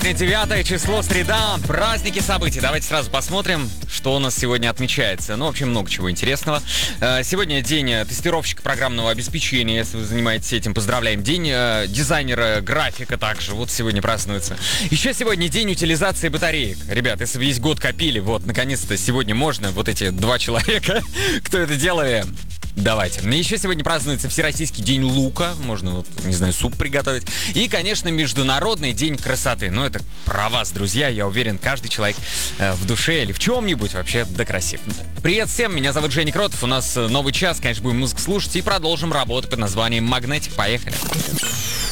Сегодня 9 число, среда, праздники, события. Давайте сразу посмотрим, что у нас сегодня отмечается. Ну, в общем, много чего интересного. Сегодня день тестировщика программного обеспечения, если вы занимаетесь этим, поздравляем. День дизайнера графика также, вот сегодня празднуется. Еще сегодня день утилизации батареек. Ребят, если вы весь год копили, вот, наконец-то сегодня можно, вот эти 2 человека, кто это делали, давайте. Еще сегодня празднуется Всероссийский день лука. Можно, вот, не знаю, суп приготовить. И, конечно, Международный день красоты. Ну, это про вас, друзья. Я уверен, каждый человек в душе или в чем-нибудь вообще да красив. Привет всем, меня зовут Женя Кротов. У нас новый час, конечно, будем музыку слушать и продолжим работу под названием «Магнетик». Поехали.